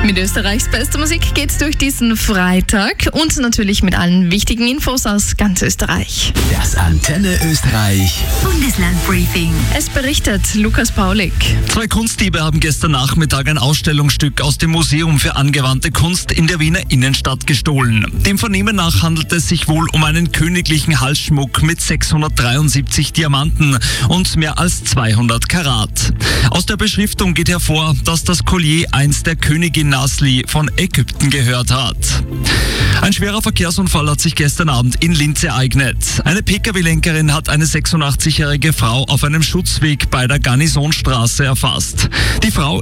Mit Österreichs bester Musik geht's durch diesen Freitag und natürlich mit allen wichtigen Infos aus ganz Österreich. Das Antenne Österreich Bundeslandbriefing. Es berichtet Lukas Paulik. 2 Kunstdiebe haben gestern Nachmittag ein Ausstellungsstück aus dem Museum für angewandte Kunst in der Wiener Innenstadt gestohlen. Dem Vernehmen nach handelt es sich wohl um einen königlichen Halsschmuck mit 673 Diamanten und mehr als 200 Karat. Aus der Beschriftung geht hervor, dass das Collier einst der Königin Nasli von Ägypten gehört hat. Ein schwerer Verkehrsunfall hat sich gestern Abend in Linz ereignet. Eine Pkw-Lenkerin hat eine 86-jährige Frau auf einem Schutzweg bei der Garnisonstraße erfasst. Die Frau